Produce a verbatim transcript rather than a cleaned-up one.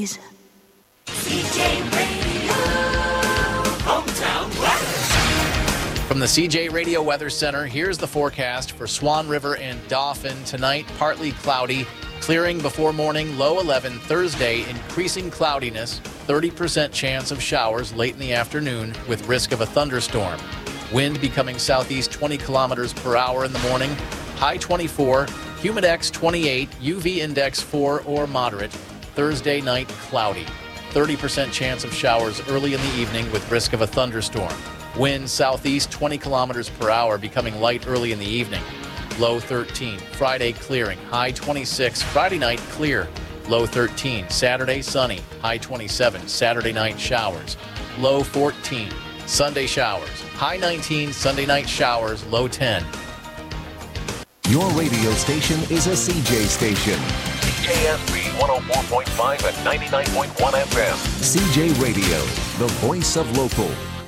C J Radio, Hometown Weather. From the C J Radio Weather Center, here's the forecast for Swan River and Dauphin. Tonight, partly cloudy, clearing before morning, low eleven. Thursday, increasing cloudiness, thirty percent chance of showers late in the afternoon with risk of a thunderstorm. Wind becoming southeast twenty kilometers per hour in the morning, high twenty-four, humidex twenty-eight, U V index four or moderate. Thursday night, cloudy. thirty percent chance of showers early in the evening with risk of a thunderstorm. Wind southeast twenty kilometers per hour, becoming light early in the evening. Low thirteen. Friday clearing. High twenty-six. Friday night clear. Low thirteen. Saturday sunny. High twenty-seven. Saturday night showers. Low fourteen. Sunday showers. High nineteen. Sunday night showers. Low ten. Your radio station is a C J station. C J S B one oh four point five and ninety-nine point one F M. C J Radio, the voice of local.